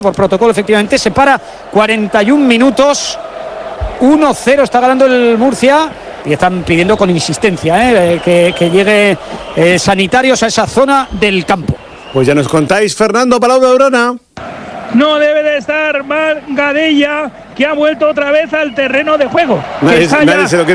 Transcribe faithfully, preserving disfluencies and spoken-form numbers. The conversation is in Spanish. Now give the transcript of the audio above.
Por protocolo, efectivamente, se para cuarenta y un minutos. uno cero está ganando el Murcia. Y están pidiendo con insistencia ¿eh? que, que llegue eh, sanitarios a esa zona del campo. Pues ya nos contáis, Fernando Palau de Aurona. No debe de estar Gadella, que ha vuelto otra vez al terreno de juego. Nadie, Que está nadie ya... se lo quiere